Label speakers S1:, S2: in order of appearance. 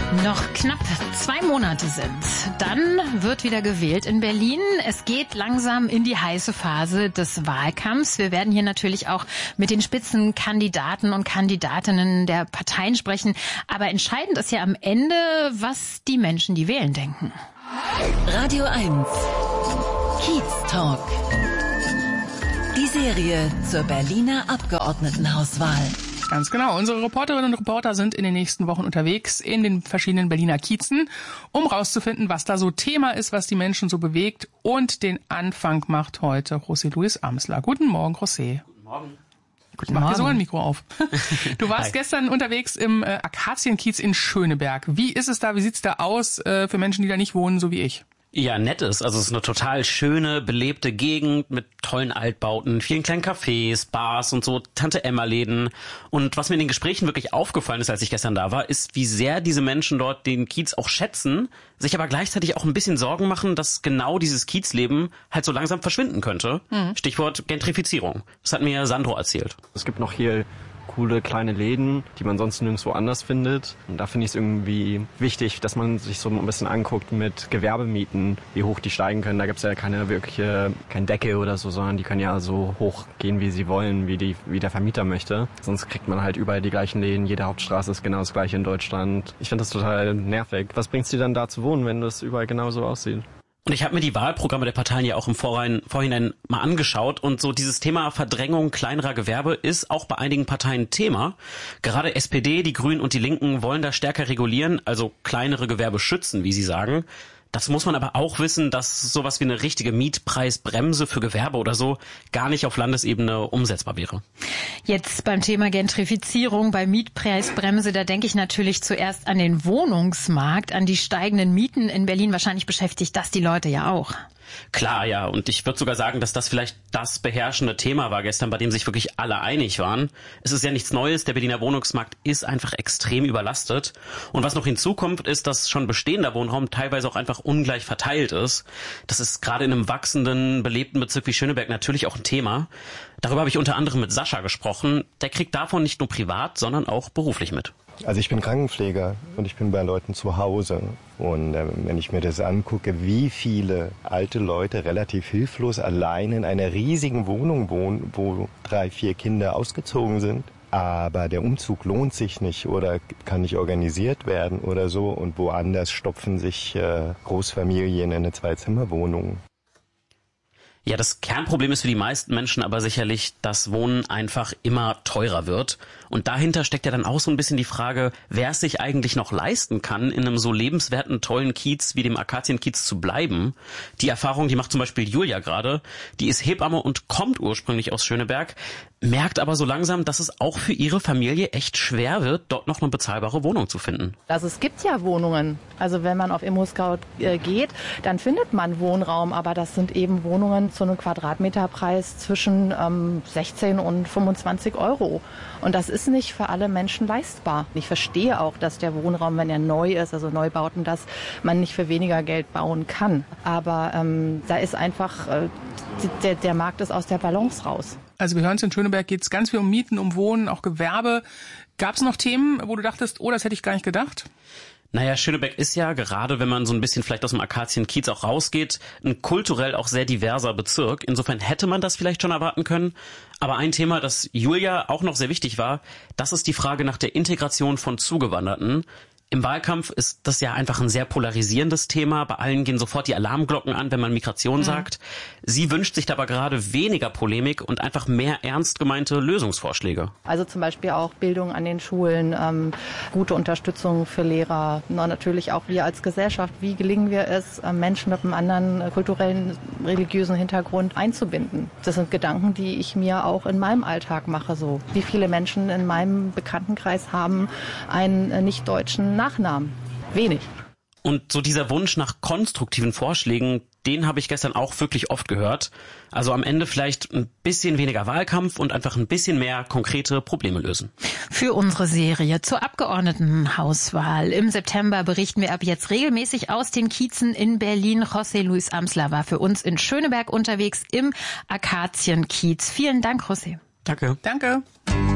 S1: Noch knapp 2 Monate sind. Dann wird wieder gewählt in Berlin. Es geht langsam in die heiße Phase des Wahlkampfs. Wir werden hier natürlich auch mit den Spitzenkandidaten und Kandidatinnen der Parteien sprechen. Aber entscheidend ist ja am Ende, was die Menschen, die wählen, denken.
S2: Radio 1 Kiez Talk. Die Serie zur Berliner Abgeordnetenhauswahl.
S3: Ganz genau. Unsere Reporterinnen und Reporter sind in den nächsten Wochen unterwegs in den verschiedenen Berliner Kiezen, um rauszufinden, was da so Thema ist, was die Menschen so bewegt. Und den Anfang macht heute José Luis Amsler. Guten Morgen, José.
S4: Guten Morgen.
S3: Ich mach dir sogar ein Mikro auf. Du warst gestern unterwegs im Akazienkiez in Schöneberg. Wie ist es da? Wie sieht's da aus für Menschen, die da nicht wohnen, so wie ich?
S4: Ja, nett ist. Also es ist eine total schöne, belebte Gegend mit tollen Altbauten, vielen kleinen Cafés, Bars und so Tante-Emma-Läden. Und was mir in den Gesprächen wirklich aufgefallen ist, als ich gestern da war, ist, wie sehr diese Menschen dort den Kiez auch schätzen, sich aber gleichzeitig auch ein bisschen Sorgen machen, dass genau dieses Kiezleben halt so langsam verschwinden könnte. Stichwort Gentrifizierung. Das hat mir Sandro erzählt.
S5: Es gibt noch hier coole kleine Läden, die man sonst nirgendwo anders findet. Und da finde ich es irgendwie wichtig, dass man sich so ein bisschen anguckt mit Gewerbemieten, wie hoch die steigen können. Da gibt es ja kein Deckel oder so, sondern die können ja so hoch gehen, wie sie wollen, wie der Vermieter möchte. Sonst kriegt man halt überall die gleichen Läden. Jede Hauptstraße ist genau das gleiche in Deutschland. Ich finde das total nervig. Was bringt's dir dann da zu wohnen, wenn das überall genauso aussieht?
S4: Und ich habe mir die Wahlprogramme der Parteien ja auch im Vorhinein mal angeschaut und so dieses Thema Verdrängung kleinerer Gewerbe ist auch bei einigen Parteien Thema. Gerade SPD, die Grünen und die Linken wollen da stärker regulieren, also kleinere Gewerbe schützen, wie sie sagen. Dazu muss man aber auch wissen, dass sowas wie eine richtige Mietpreisbremse für Gewerbe oder so gar nicht auf Landesebene umsetzbar wäre.
S1: Jetzt beim Thema Gentrifizierung, bei Mietpreisbremse, da denke ich natürlich zuerst an den Wohnungsmarkt, an die steigenden Mieten in Berlin. Wahrscheinlich beschäftigt das die Leute ja auch.
S4: Klar, ja. Und ich würde sogar sagen, dass das vielleicht das beherrschende Thema war gestern, bei dem sich wirklich alle einig waren. Es ist ja nichts Neues. Der Berliner Wohnungsmarkt ist einfach extrem überlastet. Und was noch hinzukommt, ist, dass schon bestehender Wohnraum teilweise auch einfach ungleich verteilt ist. Das ist gerade in einem wachsenden, belebten Bezirk wie Schöneberg natürlich auch ein Thema. Darüber habe ich unter anderem mit Sascha gesprochen. Der kriegt davon nicht nur privat, sondern auch beruflich mit.
S6: Also ich bin Krankenpfleger und ich bin bei Leuten zu Hause. Und wenn ich mir das angucke, wie viele alte Leute relativ hilflos allein in einer riesigen Wohnung wohnen, wo 3, 4 Kinder ausgezogen sind, aber der Umzug lohnt sich nicht oder kann nicht organisiert werden oder so, und woanders stopfen sich Großfamilien in eine 2-Zimmer-Wohnung.
S4: Ja, das Kernproblem ist für die meisten Menschen aber sicherlich, dass Wohnen einfach immer teurer wird. Und dahinter steckt ja dann auch so ein bisschen die Frage, wer es sich eigentlich noch leisten kann, in einem so lebenswerten, tollen Kiez wie dem Akazienkiez zu bleiben. Die Erfahrung, die macht zum Beispiel Julia gerade. Die ist Hebamme und kommt ursprünglich aus Schöneberg, merkt aber so langsam, dass es auch für ihre Familie echt schwer wird, dort noch eine bezahlbare Wohnung zu finden.
S7: Also es gibt ja Wohnungen. Also wenn man auf ImmoScout geht, dann findet man Wohnraum, aber das sind eben Wohnungen zu einem Quadratmeterpreis zwischen 16 und 25 Euro. Und das ist nicht für alle Menschen leistbar. Ich verstehe auch, dass der Wohnraum, wenn er neu ist, also Neubauten, dass man nicht für weniger Geld bauen kann. Aber da ist einfach, der Markt ist aus der Balance raus.
S3: Also wir hören es, in Schöneberg geht es ganz viel um Mieten, um Wohnen, auch Gewerbe. Gab es noch Themen, wo du dachtest, oh, das hätte ich gar nicht gedacht?
S4: Naja, Schöneberg ist ja, gerade wenn man so ein bisschen vielleicht aus dem Akazienkiez auch rausgeht, ein kulturell auch sehr diverser Bezirk. Insofern hätte man das vielleicht schon erwarten können. Aber ein Thema, das Julia auch noch sehr wichtig war, das ist die Frage nach der Integration von Zugewanderten. Im Wahlkampf ist das ja einfach ein sehr polarisierendes Thema. Bei allen gehen sofort die Alarmglocken an, wenn man Migration sagt. Sie wünscht sich aber gerade weniger Polemik und einfach mehr ernst gemeinte Lösungsvorschläge.
S7: Also zum Beispiel auch Bildung an den Schulen, gute Unterstützung für Lehrer. Natürlich auch wir als Gesellschaft. Wie gelingen wir es, Menschen mit einem anderen kulturellen, religiösen Hintergrund einzubinden? Das sind Gedanken, die ich mir auch in meinem Alltag mache. So, wie viele Menschen in meinem Bekanntenkreis haben einen nicht-deutschen Nachnamen? Wenig.
S4: Und so dieser Wunsch nach konstruktiven Vorschlägen, den habe ich gestern auch wirklich oft gehört. Also am Ende vielleicht ein bisschen weniger Wahlkampf und einfach ein bisschen mehr konkrete Probleme lösen.
S1: Für unsere Serie zur Abgeordnetenhauswahl im September berichten wir ab jetzt regelmäßig aus den Kiezen in Berlin. José Luis Amsler war für uns in Schöneberg unterwegs im Akazienkiez. Vielen Dank, José.
S4: Danke.
S3: Danke.